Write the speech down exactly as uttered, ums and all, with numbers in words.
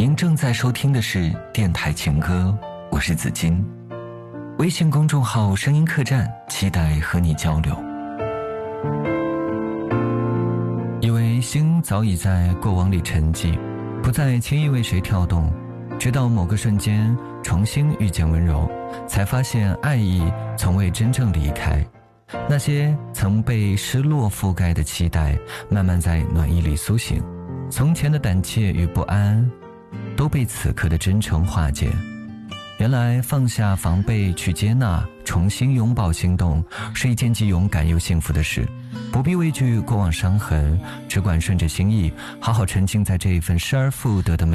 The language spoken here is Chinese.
您正在收听的是电台情歌，我是子金。微信公众号声音客栈，期待和你交流。以为心早已在过往里沉寂，不再轻易为谁跳动，直到某个瞬间重新遇见温柔，才发现爱意从未真正离开。那些曾被失落覆盖的期待，慢慢在暖意里苏醒，从前的胆怯与不安都被此刻的真诚化解。原来放下防备去接纳，重新拥抱心动，是一件既勇敢又幸福的事。不必畏惧过往伤痕，只管顺着心意，好好沉浸在这一份失而复得的美